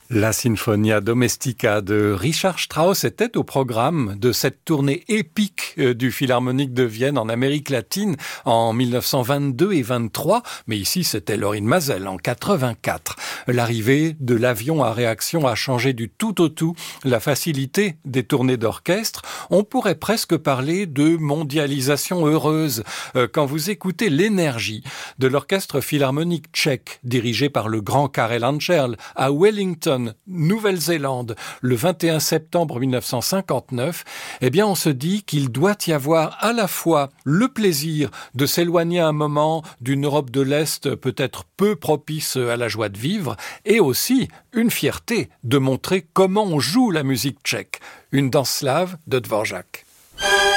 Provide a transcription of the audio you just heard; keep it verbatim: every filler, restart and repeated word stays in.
La Sinfonia Domestica de Richard Strauss était au programme de cette tournée épique du Philharmonique de Vienne en Amérique latine en mille neuf cent vingt-deux et vingt-trois, mais ici c'était Lorin Maazel en quatre-vingt-quatre. L'arrivée de l'avion à réaction a changé du tout au tout la facilité des tournées d'orchestre. On pourrait presque parler de mondialisation heureuse quand vous écoutez l'énergie de l'orchestre philharmonique tchèque dirigé par le grand Karel Ančerl à Wellington, Nouvelle-Zélande, le vingt et un septembre mille neuf cent cinquante-neuf, eh bien on se dit qu'il doit y avoir à la fois le plaisir de s'éloigner un moment d'une Europe de l'Est peut-être peu propice à la joie de vivre, et aussi une fierté de montrer comment on joue la musique tchèque. Une danse slave de Dvořák.